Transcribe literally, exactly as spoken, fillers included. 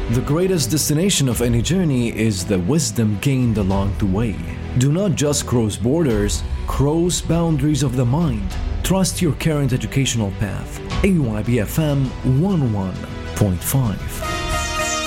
The greatest destination of any journey is the wisdom gained along the way. Do not just cross borders, cross boundaries of the mind. Trust your current educational path. A Y B F M one oh one point five.